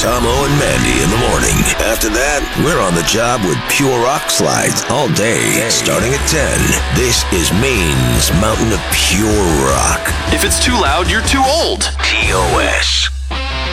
Tomo and Mandy in the morning. After that, we're on the job with Pure Rock Slides all day, starting at 10. This is Maine's mountain of pure rock. If it's too loud, you're too old. TOS.